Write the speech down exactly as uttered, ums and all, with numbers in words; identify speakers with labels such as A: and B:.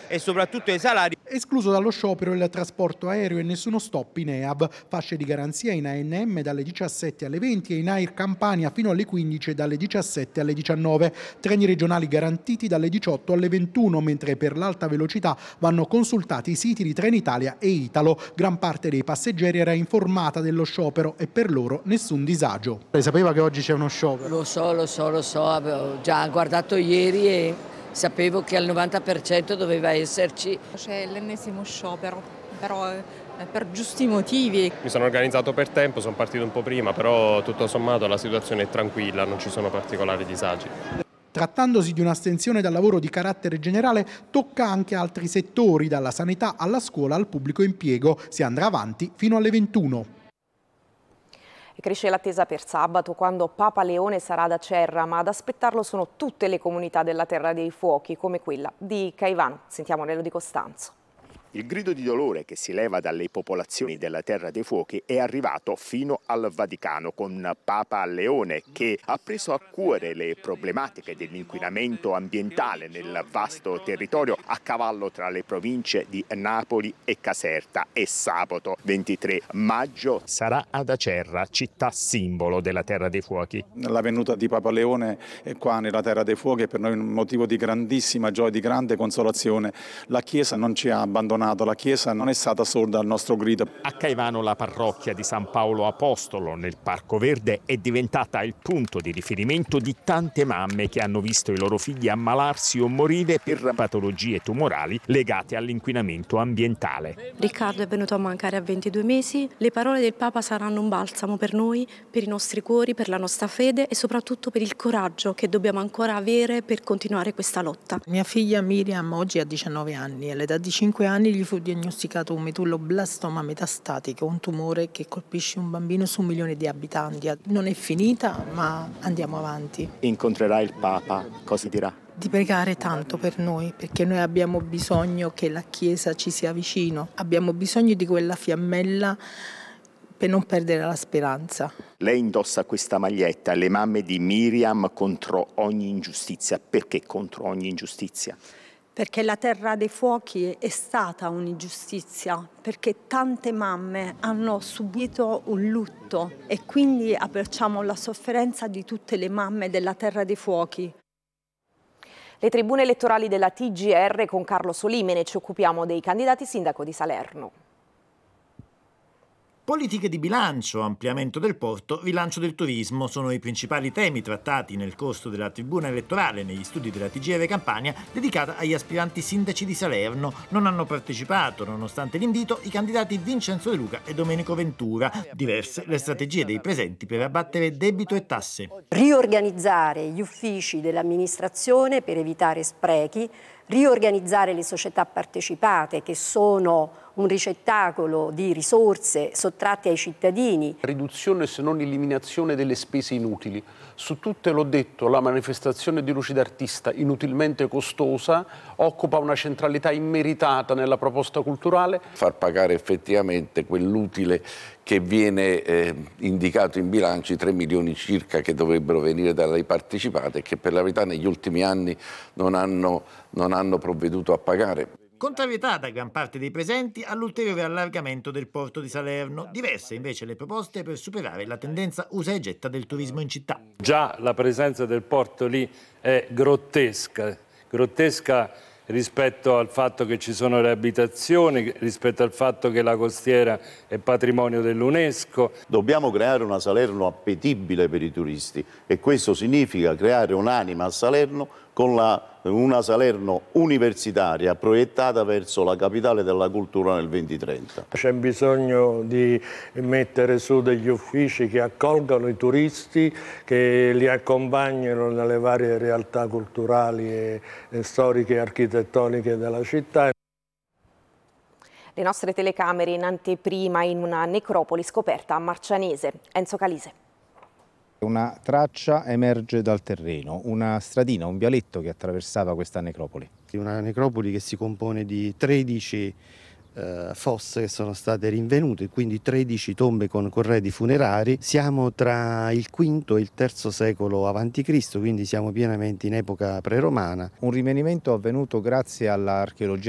A: e soprattutto i salari.
B: Escluso dallo sciopero il trasporto aereo e nessuno stop in E A B. Fasce di garanzia in A N M dalle diciassette alle venti e in Air Campania fino alle quindici e dalle diciassette alle diciannove. Treni regionali garantiti dalle diciotto alle ventuno, mentre per l'alta velocità vanno consultati i siti di Trenitalia e Italo. Gran parte dei passeggeri era informata dello sciopero e per loro nessun disagio. Lei sapeva che oggi c'è uno sciopero?
C: Lo so, lo so, lo so, avevo già guardato ieri e sapevo che al novanta per cento doveva esserci.
D: C'è l'ennesimo sciopero, però per giusti motivi.
E: Mi sono organizzato per tempo, sono partito un po' prima, però tutto sommato la situazione è tranquilla, non ci sono particolari disagi.
B: Trattandosi di un'astensione dal lavoro di carattere generale, tocca anche altri settori, dalla sanità alla scuola al pubblico impiego. Si andrà avanti fino alle ventuno.
F: Cresce l'attesa per sabato, quando Papa Leone sarà ad Acerra, ma ad aspettarlo sono tutte le comunità della Terra dei Fuochi, come quella di Caivano. Sentiamo Nello Di Costanzo.
G: Il grido di dolore che si leva dalle popolazioni della Terra dei Fuochi è arrivato fino al Vaticano con Papa Leone, che ha preso a cuore le problematiche dell'inquinamento ambientale nel vasto territorio a cavallo tra le province di Napoli e Caserta, e sabato ventitré maggio
H: sarà ad Acerra, città simbolo della Terra dei Fuochi.
I: La venuta di Papa Leone è qua nella Terra dei Fuochi è per noi un motivo di grandissima gioia, di grande consolazione. La Chiesa non ci ha abbandonato. La Chiesa non è stata sorda al nostro grido.
H: A Caivano la parrocchia di San Paolo Apostolo nel Parco Verde è diventata il punto di riferimento di tante mamme che hanno visto i loro figli ammalarsi o morire per patologie tumorali legate all'inquinamento ambientale.
J: Riccardo è venuto a mancare a ventidue mesi. Le parole del Papa saranno un balsamo per noi, per i nostri cuori, per la nostra fede e soprattutto per il coraggio che dobbiamo ancora avere per continuare questa lotta.
K: Mia figlia Miriam oggi ha diciannove anni e all'età di cinque anni gli fu diagnosticato un metulloblastoma metastatico, un tumore che colpisce un bambino su un milione di abitanti. Non è finita, ma andiamo avanti.
G: Incontrerà il Papa, cosa dirà?
K: Di pregare tanto per noi, perché noi abbiamo bisogno che la Chiesa ci sia vicino, abbiamo bisogno di quella fiammella per non perdere la speranza.
G: Lei indossa questa maglietta, le mamme di Miriam contro ogni ingiustizia. Perché contro ogni ingiustizia?
L: Perché la Terra dei Fuochi è stata un'ingiustizia, perché tante mamme hanno subito un lutto e quindi abbracciamo la sofferenza di tutte le mamme della Terra dei Fuochi.
F: Le tribune elettorali della T G R con Carlo Solimene, ci occupiamo dei candidati sindaco di Salerno.
M: Politiche di bilancio, ampliamento del porto, rilancio del turismo sono i principali temi trattati nel corso della tribuna elettorale negli studi della T G R Campania dedicata agli aspiranti sindaci di Salerno. Non hanno partecipato, nonostante l'invito, i candidati Vincenzo De Luca e Domenico Ventura. Diverse le strategie dei presenti per abbattere debito e tasse.
N: Riorganizzare gli uffici dell'amministrazione per evitare sprechi, riorganizzare le società partecipate che sono un ricettacolo di risorse sottratte ai cittadini.
O: Riduzione se non eliminazione delle spese inutili. Su tutte l'ho detto, la manifestazione di luci d'artista inutilmente costosa occupa una centralità immeritata nella proposta culturale.
P: Far pagare effettivamente quell'utile che viene eh, indicato in bilancio, i tre milioni circa che dovrebbero venire dalle partecipate e che per la verità negli ultimi anni non hanno, non hanno provveduto a pagare.
M: Contrarietà da gran parte dei presenti all'ulteriore allargamento del porto di Salerno. Diverse invece le proposte per superare la tendenza usa e getta del turismo in città.
Q: Già la presenza del porto lì è grottesca, grottesca rispetto al fatto che ci sono le abitazioni, rispetto al fatto che la costiera è patrimonio dell'UNESCO.
R: Dobbiamo creare una Salerno appetibile per i turisti e questo significa creare un'anima a Salerno con la, una Salerno universitaria proiettata verso la capitale della cultura nel duemilatrenta.
S: C'è bisogno di mettere su degli uffici che accolgano i turisti, che li accompagnino nelle varie realtà culturali e, e storiche e architettoniche della città.
F: Le nostre telecamere in anteprima in una necropoli scoperta a Marcianese. Enzo Calise.
T: Una traccia emerge dal terreno, una stradina, un vialetto che attraversava questa necropoli.
U: Una necropoli che si compone di tredici eh, fosse che sono state rinvenute, quindi tredici tombe con corredi funerari. Siamo tra il quinto e il terzo secolo avanti Cristo, quindi siamo pienamente in epoca preromana.
T: Un rinvenimento avvenuto grazie all'archeologia